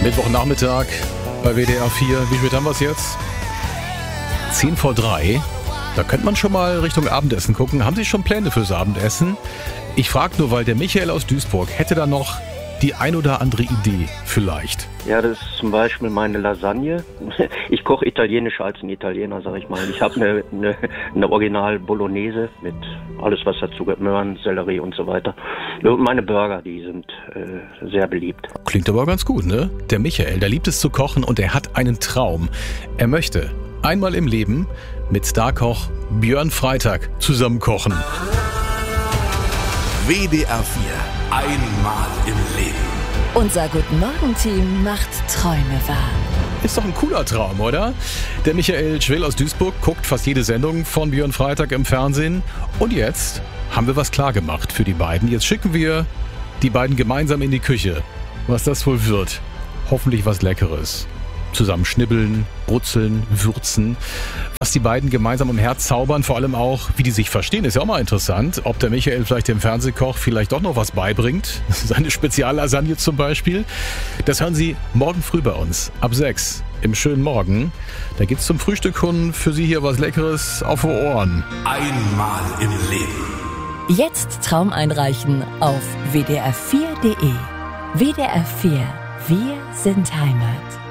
Mittwochnachmittag bei WDR 4. Wie spät haben wir es jetzt? 10 vor 3. Da könnte man schon mal Richtung Abendessen gucken. Haben Sie schon Pläne fürs Abendessen? Ich frage nur, weil der Michael aus Duisburg hätte da noch die ein oder andere Idee vielleicht. Ja, das ist zum Beispiel meine Lasagne. Ich koche italienischer als ein Italiener, sag ich mal. Ich habe eine Original Bolognese mit alles, was dazu gehört, Möhren, Sellerie und so weiter. Und meine Burger, die sind sehr beliebt. Klingt aber ganz gut, ne? Der Michael, der liebt es zu kochen und er hat einen Traum. Er möchte einmal im Leben mit Starkoch Björn Freitag zusammen kochen. WDR 4. Einmal im Leben. Unser Guten-Morgen-Team macht Träume wahr. Ist doch ein cooler Traum, oder? Der Michael Schwell aus Duisburg guckt fast jede Sendung von Björn Freitag im Fernsehen. Und jetzt haben wir was klar gemacht für die beiden. Jetzt schicken wir die beiden gemeinsam in die Küche. Was das wohl wird. Hoffentlich was Leckeres. Zusammen schnibbeln, brutzeln, würzen. Was die beiden gemeinsam im Herz zaubern, vor allem auch, wie die sich verstehen, ist ja auch mal interessant. Ob der Michael vielleicht dem Fernsehkoch vielleicht doch noch was beibringt. Seine Speziallasagne zum Beispiel. Das hören Sie morgen früh bei uns. Ab 6 im schönen Morgen. Da gibt's zum Frühstück für Sie hier was Leckeres auf die Ohren. Einmal im Leben. Jetzt Traum einreichen auf wdr4.de. WDR 4. Wir sind Heimat.